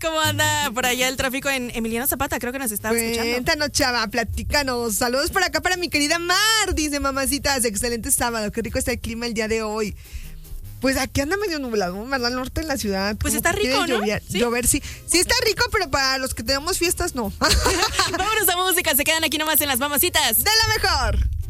¿Cómo anda por allá el tráfico en Emiliano Zapata? Creo que nos estaba escuchando. Cuéntanos, chava, platícanos. Saludos por acá para mi querida Mar, dice mamacitas. Excelente sábado, qué rico está el clima el día de hoy. Pues aquí anda medio nublado, ¿verdad? Al norte de la ciudad. Pues está rico, ¿no? Llover, sí. Sí está rico, pero para los que tenemos fiestas, no. Vámonos a música, se quedan aquí nomás en Las Mamacitas. De la mejor.